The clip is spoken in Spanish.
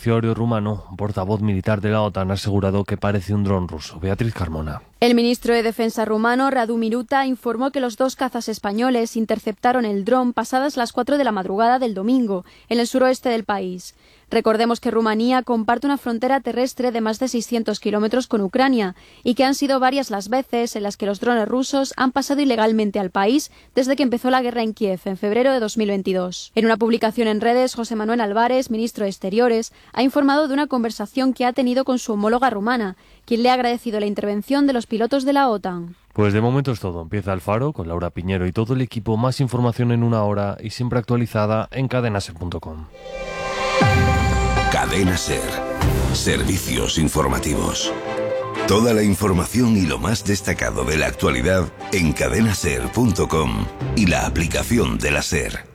Ignacio Orio Rumano, portavoz militar de la OTAN, ha asegurado que parece un dron ruso. Beatriz Carmona. El ministro de Defensa rumano, Radu Miruta, informó que los 2 cazas españoles interceptaron el dron pasadas las 4 de la madrugada del domingo, en el suroeste del país. Recordemos que Rumanía comparte una frontera terrestre de más de 600 kilómetros con Ucrania y que han sido varias las veces en las que los drones rusos han pasado ilegalmente al país desde que empezó la guerra en Kiev en febrero de 2022. En una publicación en redes, José Manuel Álvarez, ministro de Exteriores, ha informado de una conversación que ha tenido con su homóloga rumana, quien le ha agradecido la intervención de los pilotos de la OTAN. Pues de momento es todo. Empieza el Faro con Laura Piñero y todo el equipo. Más información en una hora y siempre actualizada en cadenaser.com. Cadena Ser. Servicios informativos. Toda la información y lo más destacado de la actualidad en cadenaser.com y la aplicación de la Ser.